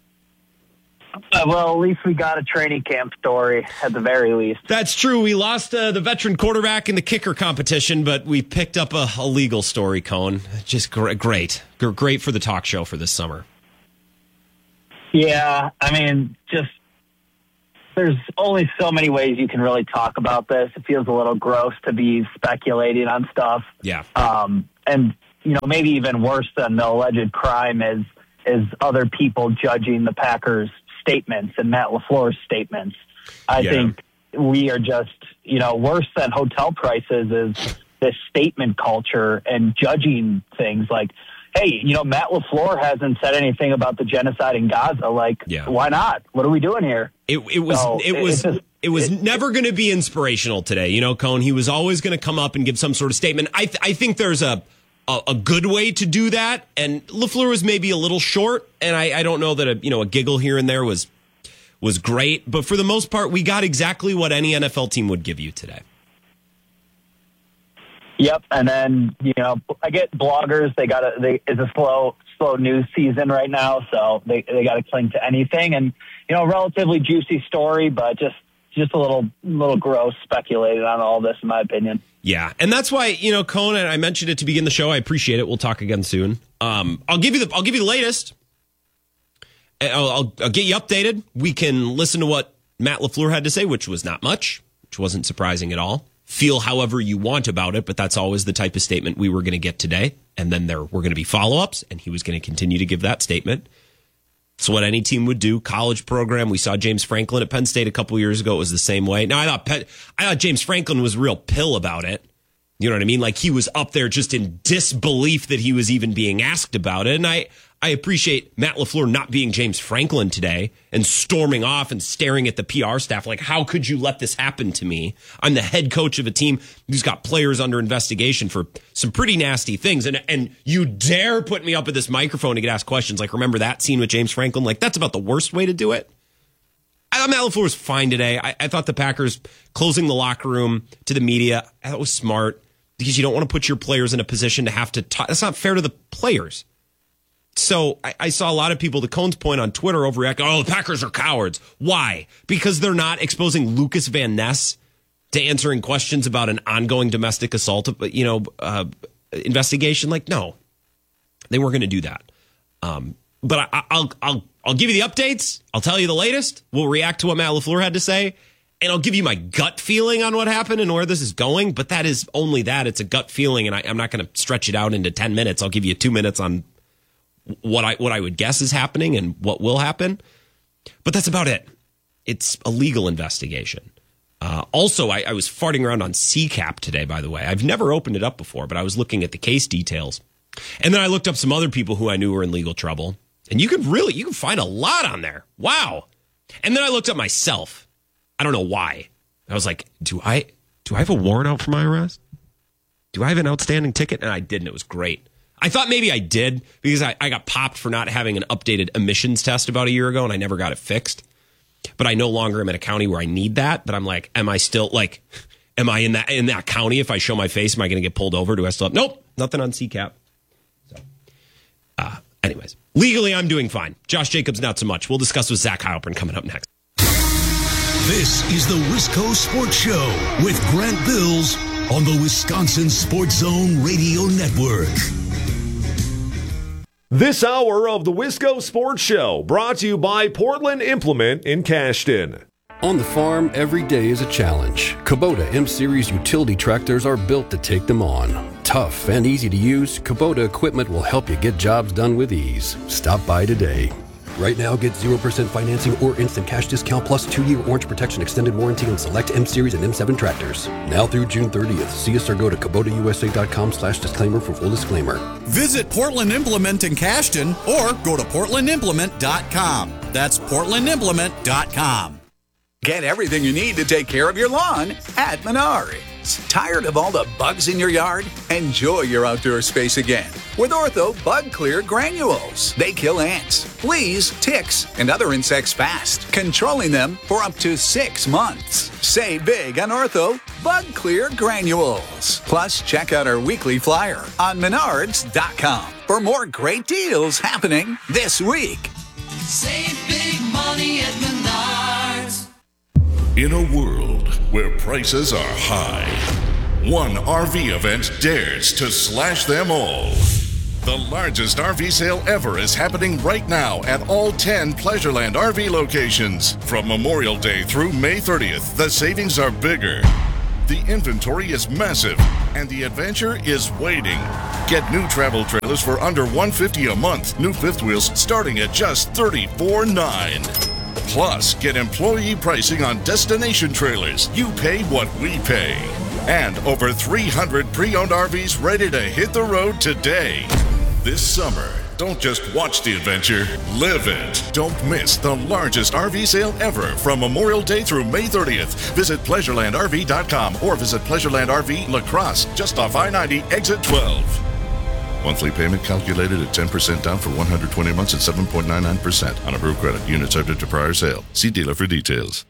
Uh, well, at least we got a training camp story at the very least. That's true. We lost uh, the veteran quarterback in the kicker competition, but we picked up a, a legal story, Cone. Just gr- great. G- great for the talk show for this summer. Yeah, I mean, just there's only so many ways you can really talk about this. It feels a little gross to be speculating on stuff. Yeah. Um, and, you know, maybe even worse than the alleged crime is is other people judging the Packers' statements and Matt LaFleur's statements. I yeah. think we are just, you know, worse than hotel prices is this statement culture and judging things like, hey, you know, Matt LaFleur hasn't said anything about the genocide in Gaza. Like, yeah. why not? What are we doing here? It, it was so it was just, it was it, never going to be inspirational today. You know, Cone, he was always going to come up and give some sort of statement. I th- I think there's a a, a good way to do that. And LaFleur was maybe a little short, and I, I don't know that a you know a giggle here and there was was great, but for the most part, we got exactly what any N F L team would give you today. Yep, and then you know I get bloggers. They got to. They it's a slow slow news season right now, so they they got to cling to anything. And you know, relatively juicy story, but just. Just a little, little gross speculated on all this, in my opinion. Yeah, and that's why you know, Conan. I mentioned it to begin the show. I appreciate it. We'll talk again soon. Um, I'll give you the, I'll give you the latest. I'll, I'll, I'll get you updated. We can listen to what Matt LaFleur had to say, which was not much, which wasn't surprising at all. Feel however you want about it, but that's always the type of statement we were going to get today. And then there were going to be follow-ups, and he was going to continue to give that statement. It's what any team would do. College program. We saw James Franklin at Penn State a couple years ago. It was the same way. Now, I thought Penn, I thought James Franklin was real pill about it. You know what I mean? Like he was up there just in disbelief that he was even being asked about it. And I, I appreciate Matt LaFleur not being James Franklin today and storming off and staring at the P R staff like, how could you let this happen to me? I'm the head coach of a team who's got players under investigation for some pretty nasty things. And and you dare put me up at this microphone to get asked questions. Like, remember that scene with James Franklin? Like, that's about the worst way to do it. I thought Matt LaFleur was fine today. I, I thought the Packers closing the locker room to the media, that was smart because you don't want to put your players in a position to have to talk. That's not fair to the players. So I, I saw a lot of people, to Cone's point on Twitter, overreact. Oh, the Packers are cowards. Why? Because they're not exposing Lucas Van Ness to answering questions about an ongoing domestic assault, you know, uh, investigation. Like, no, they weren't going to do that. Um, but I, I'll, I'll, I'll give you the updates. I'll tell you the latest. We'll react to what Matt LaFleur had to say, and I'll give you my gut feeling on what happened and where this is going. But that is only that. It's a gut feeling, and I, I'm not going to stretch it out into ten minutes. I'll give you two minutes on what I what I would guess is happening and what will happen. But that's about it. It's a legal investigation. Uh, also, I, I was farting around on C CAP today, by the way. I've never opened it up before, but I was looking at the case details. And then I looked up some other people who I knew were in legal trouble. And you could really, you can find a lot on there. Wow. And then I looked up myself. I don't know why. I was like, do I, do I have a warrant out for my arrest? Do I have an outstanding ticket? And I didn't. It was great. I thought maybe I did because I, I got popped for not having an updated emissions test about a year ago, and I never got it fixed. But I no longer am in a county where I need that. But I'm like, am I still like, am I in that in that county? If I show my face, am I going to get pulled over? Do I still have? Nope, nothing on C CAP. So, uh, anyways, legally I'm doing fine. Josh Jacobs not so much. We'll discuss with Zach Heilprin coming up next. This is the Wisco Sports Show with Grant Bills on the Wisconsin Sports Zone Radio Network. This hour of the Wisco Sports Show brought to you by Portland Implement in Cashton. On the farm, every day is a challenge. Kubota M-Series utility tractors are built to take them on. Tough and easy to use, Kubota equipment will help you get jobs done with ease. Stop by today. Right now, get zero percent financing or instant cash discount plus two-year Orange Protection extended warranty on select M-Series and M seven tractors. Now through June thirtieth. See us or go to Kubota U S A dot com slash disclaimer for full disclaimer. Visit Portland Implement in Cashton or go to Portland Implement dot com. That's Portland Implement dot com. Get everything you need to take care of your lawn at Menards. Tired of all the bugs in your yard? Enjoy your outdoor space again with Ortho Bug Clear Granules. They kill ants, fleas, ticks, and other insects fast, controlling them for up to six months. Save big on Ortho Bug Clear Granules. Plus, check out our weekly flyer on Menards dot com for more great deals happening this week. Save big money at Menards. In a world where prices are high, one R V event dares to slash them all. The largest R V sale ever is happening right now at all ten Pleasureland R V locations. From Memorial Day through May thirtieth, the savings are bigger. The inventory is massive, and the adventure is waiting. Get new travel trailers for under one hundred fifty dollars a month. New fifth wheels starting at just thirty-four nine dollars. Plus, get employee pricing on destination trailers. You pay what we pay. And over three hundred pre-owned R Vs ready to hit the road today. This summer, don't just watch the adventure, live it. Don't miss the largest R V sale ever from Memorial Day through May thirtieth. Visit Pleasureland R V dot com or visit Pleasureland R V La Crosse, just off I ninety, exit twelve. Monthly payment calculated at ten percent down for one hundred twenty months at seven point nine nine percent on approved credit. Unit subject to prior sale. See dealer for details.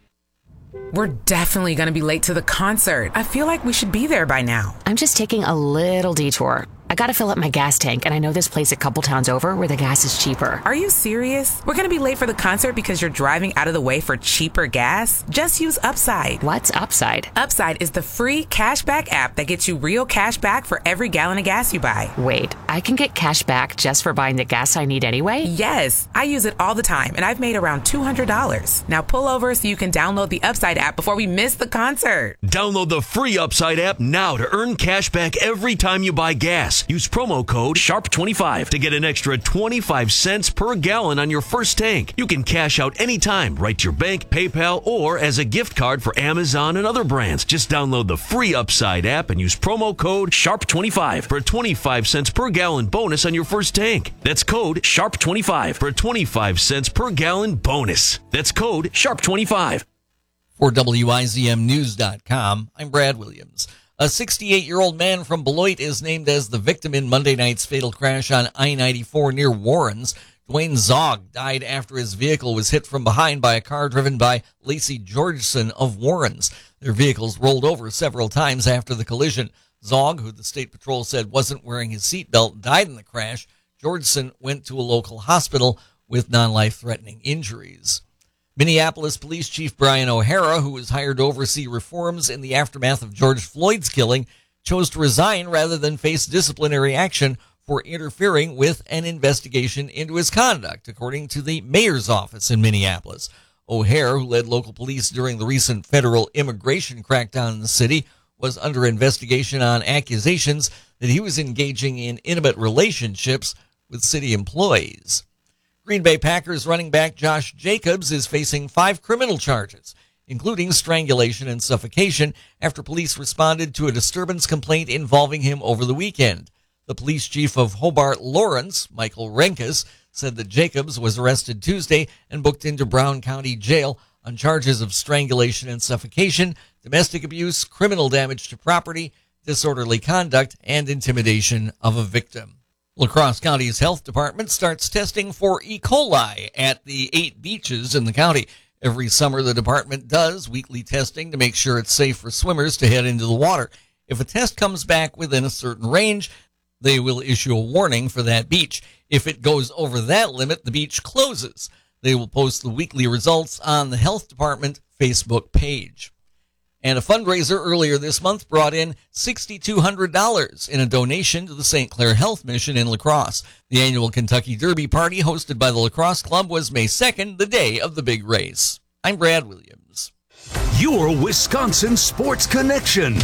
We're definitely going to be late to the concert. I feel like we should be there by now. I'm just taking a little detour. I gotta fill up my gas tank, and I know this place a couple towns over where the gas is cheaper. Are you serious? We're gonna be late for the concert because you're driving out of the way for cheaper gas? Just use Upside. What's Upside? Upside is the free cashback app that gets you real cash back for every gallon of gas you buy. Wait, I can get cash back just for buying the gas I need anyway? Yes, I use it all the time, and I've made around two hundred dollars. Now pull over so you can download the Upside app before we miss the concert. Download the free Upside app now to earn cash back every time you buy gas. Use promo code sharp twenty-five to get an extra twenty-five cents per gallon on your first tank. You can cash out anytime, right to your bank, PayPal, or as a gift card for Amazon and other brands. Just download the free Upside app and use promo code sharp twenty-five for a twenty-five cents per gallon bonus on your first tank. That's code sharp twenty-five for a twenty-five cents per gallon bonus. That's code sharp twenty-five. For W I Z M News dot com, I'm Brad Williams. A sixty-eight-year-old man from Beloit is named as the victim in Monday night's fatal crash on I ninety-four near Warrens. Dwayne Zog died after his vehicle was hit from behind by a car driven by Lacey Georgeson of Warrens. Their vehicles rolled over several times after the collision. Zog, who the State Patrol said wasn't wearing his seatbelt, died in the crash. Georgeson went to a local hospital with non-life-threatening injuries. Minneapolis Police Chief Brian O'Hara, who was hired to oversee reforms in the aftermath of George Floyd's killing, chose to resign rather than face disciplinary action for interfering with an investigation into his conduct, according to the mayor's office in Minneapolis. O'Hara, who led local police during the recent federal immigration crackdown in the city, was under investigation on accusations that he was engaging in intimate relationships with city employees. Green Bay Packers running back Josh Jacobs is facing five criminal charges, including strangulation and suffocation, after police responded to a disturbance complaint involving him over the weekend. The police chief of Hobart Lawrence, Michael Renkus, said that Jacobs was arrested Tuesday and booked into Brown County Jail on charges of strangulation and suffocation, domestic abuse, criminal damage to property, disorderly conduct, and intimidation of a victim. La Crosse County's health department starts testing for E. coli at the eight beaches in the county. Every summer, the department does weekly testing to make sure it's safe for swimmers to head into the water. If a test comes back within a certain range, they will issue a warning for that beach. If it goes over that limit, the beach closes. They will post the weekly results on the health department Facebook page. And a fundraiser earlier this month brought in six thousand two hundred dollars in a donation to the Saint Clair Health Mission in La Crosse. The annual Kentucky Derby party hosted by the La Crosse Club was May second, the day of the big race. I'm Brad Williams. Your Wisconsin Sports Connection.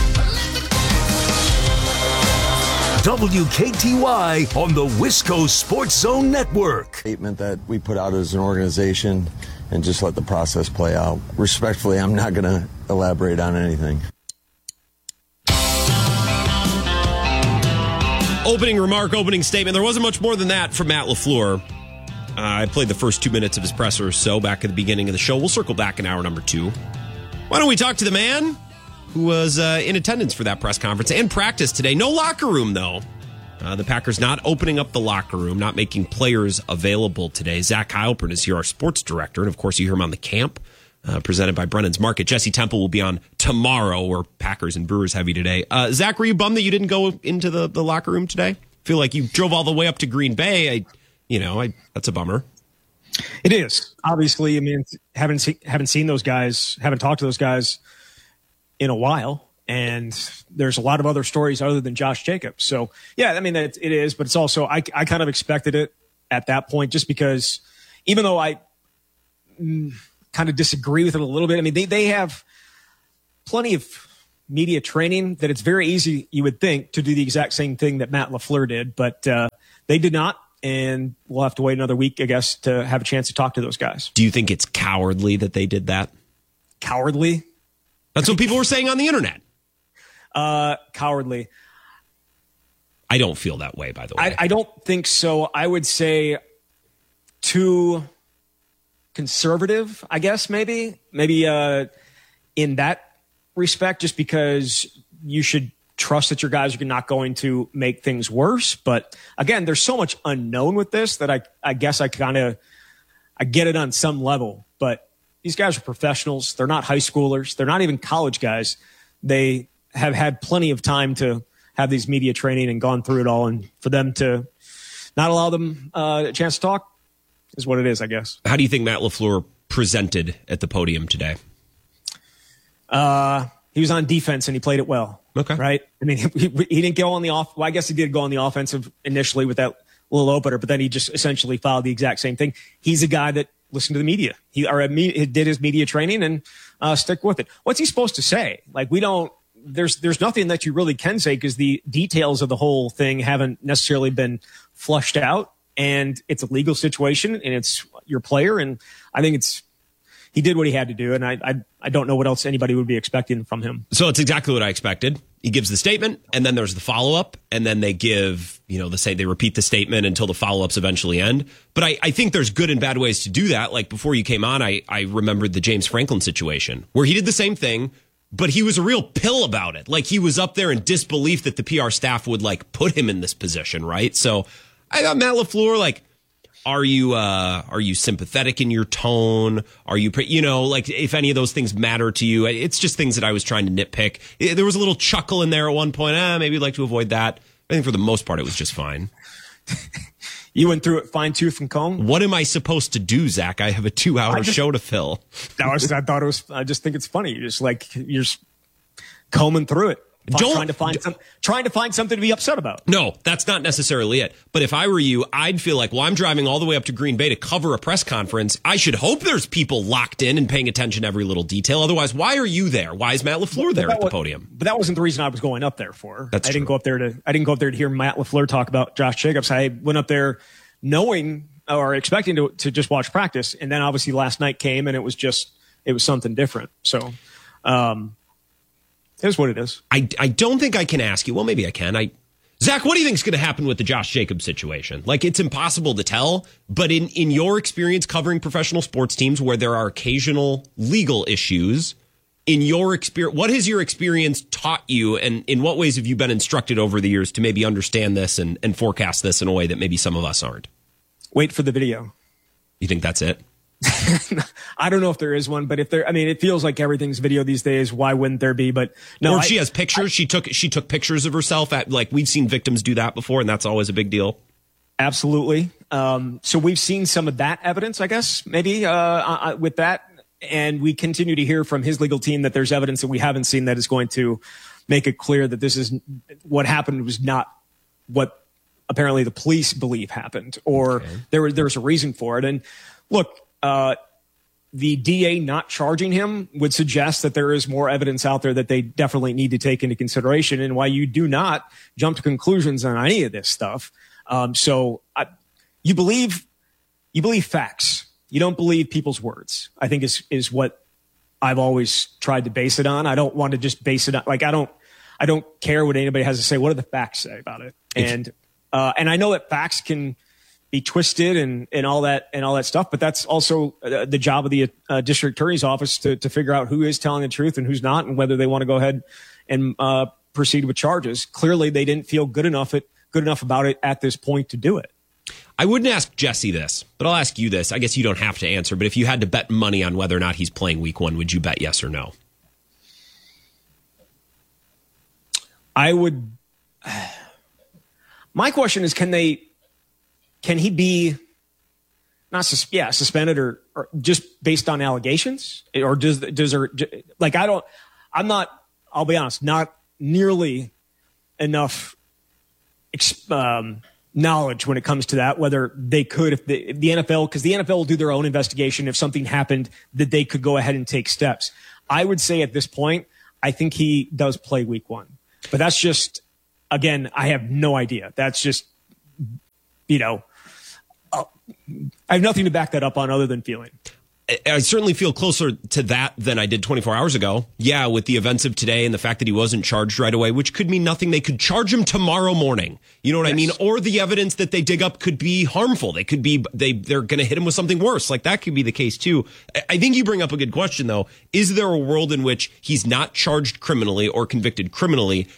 W K T Y on the Wisco Sports Zone Network. Statement that we put out as an organization and just let the process play out. Respectfully, I'm not going to elaborate on anything. Opening remark, opening statement. There wasn't much more than that from Matt LaFleur. Uh, I played the first two minutes of his presser or so back at the beginning of the show. We'll circle back in hour number two. Why don't we talk to the man who was uh, in attendance for that press conference and practice today? No locker room, though. Uh, the Packers not opening up the locker room, not making players available today. Zach Heilprin is here, our sports director. And, of course, you hear him on the camp, uh, presented by Brennan's Market. Jesse Temple will be on tomorrow, or Packers and Brewers heavy today. Uh, Zach, were you bummed that you didn't go into the, the locker room today? Feel like you drove all the way up to Green Bay. I, you know, I, that's a bummer. It is. Obviously, I mean, haven't, see, haven't seen those guys, haven't talked to those guys in a while. And there's a lot of other stories other than Josh Jacobs. So, yeah, I mean, it, it is, but it's also, I, I kind of expected it at that point just because even though I mm, kind of disagree with it a little bit, I mean, they, they have plenty of media training that it's very easy, you would think, to do the exact same thing that Matt LaFleur did, but uh, they did not. And we'll have to wait another week, I guess, to have a chance to talk to those guys. Do you think it's cowardly that they did that? Cowardly? That's what people were saying on the internet. Uh, cowardly. I don't feel that way, by the way. I, I don't think so. I would say too conservative, I guess, maybe. Maybe uh, in that respect, just because you should trust that your guys are not going to make things worse. But again, there's so much unknown with this that I, I guess I kind of, I get it on some level, but these guys are professionals. They're not high schoolers. They're not even college guys. They have had plenty of time to have these media training and gone through it all. And for them to not allow them uh, a chance to talk is what it is, I guess. How do you think Matt LaFleur presented at the podium today? Uh, he was on defense and he played it well. Okay. Right. I mean, he, he didn't go on the off. Well, I guess he did go on the offensive initially with that little opener, but then he just essentially followed the exact same thing. He's a guy that listened to the media. He or he did his media training and uh, stick with it. What's he supposed to say? Like, we don't. There's there's nothing that you really can say because the details of the whole thing haven't necessarily been flushed out, and it's a legal situation and it's your player, and I think it's. He did what he had to do, and I, I I don't know what else anybody would be expecting from him. So it's exactly what I expected. He gives the statement, and then there's the follow-up, and then they give, you know, they say they repeat the statement until the follow-ups eventually end. But I, I think there's good and bad ways to do that. Like before you came on, I, I remembered the James Franklin situation where he did the same thing, but he was a real pill about it. Like he was up there in disbelief that the P R staff would like put him in this position, right? So I got Matt LaFleur, like, Are you uh, are you sympathetic in your tone? Are you, you know, like if any of those things matter to you? It's just things that I was trying to nitpick. There was a little chuckle in there at one point. Ah, maybe you'd like to avoid that. I think for the most part, it was just fine. You went through it fine tooth and comb. What am I supposed to do, Zach? I have a two hour just, show to fill. That was, I thought it was, I just think it's funny. You're just like, you're just combing through it. Don't, trying to find some, trying to find something to be upset about. No, that's not necessarily it. But if I were you, I'd feel like, well, I'm driving all the way up to Green Bay to cover a press conference. I should hope there's people locked in and paying attention to every little detail. Otherwise, why are you there? Why is Matt LaFleur there at the was, podium? But that wasn't the reason I was going up there for. That's I didn't true. go up there to. I didn't go up there to hear Matt LaFleur talk about Josh Jacobs. I went up there knowing or expecting to to just watch practice, and then obviously last night came and it was just it was something different. So. um It is what it is. I, I don't think I can ask you. Well, maybe I can. I Zach, what do you think is going to happen with the Josh Jacobs situation? Like, it's impossible to tell, but in, in your experience covering professional sports teams where there are occasional legal issues, in your experience, what has your experience taught you, and in what ways have you been instructed over the years to maybe understand this and, and forecast this in a way that maybe some of us aren't? Wait for the video. You think that's it? I don't know if there is one, but if there, I mean, it feels like everything's video these days. Why wouldn't there be? But no, or if I, she has pictures. I, she took she took pictures of herself at, like, we've seen victims do that before, and that's always a big deal. Absolutely. Um, so we've seen some of that evidence, I guess, maybe uh, uh, with that, and we continue to hear from his legal team that there's evidence that we haven't seen that is going to make it clear that this is what happened was not what apparently the police believe happened, or okay. there was there's a reason for it. And look. Uh, the D A not charging him would suggest that there is more evidence out there that they definitely need to take into consideration, and why you do not jump to conclusions on any of this stuff. Um, so I, you believe you believe facts. You don't believe people's words, I think is is what I've always tried to base it on. I don't want to just base it on, like, I don't I don't care what anybody has to say. What do the facts say about it? And uh, and I know that facts can be twisted and, and all that and all that stuff, but that's also uh, the job of the uh, district attorney's office to to figure out who is telling the truth and who's not, and whether they want to go ahead and uh, proceed with charges. Clearly, they didn't feel good enough it good enough about it at this point to do it. I wouldn't ask Jesse this, but I'll ask you this. I guess you don't have to answer, but if you had to bet money on whether or not he's playing week one, would you bet yes or no? I would. My question is, can they? Can he be not sus- yeah suspended or, or just based on allegations, or does does there like I don't I'm not I'll be honest not nearly enough um, knowledge when it comes to that, whether they could if the, if the N F L, because the N F L will do their own investigation if something happened that they could go ahead and take steps. I would say at this point I think he does play week one, but that's just again I have no idea. That's just you know. I have nothing to back that up on other than feeling. I certainly feel closer to that than I did twenty-four hours ago. Yeah, with the events of today and the fact that he wasn't charged right away, which could mean nothing. They could charge him tomorrow morning. You know what yes. I mean? Or the evidence that they dig up could be harmful. They could be, they, they're going to hit him with something worse. Like that could be the case too. I think you bring up a good question though. Is there a world in which he's not charged criminally or convicted criminally